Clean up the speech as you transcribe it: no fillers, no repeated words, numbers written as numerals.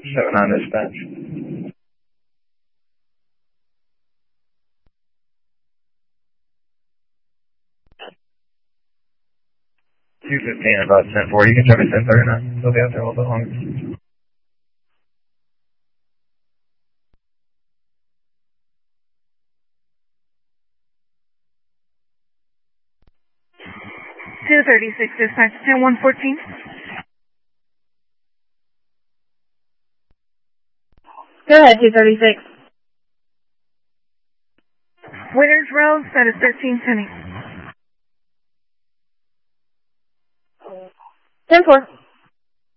7 on dispatch. 215 about 10-4. You can try me 1039. They'll be out there a little bit longer. Dispatch 10-114. Go ahead, 236. Winners Road, status 1310. 10-4.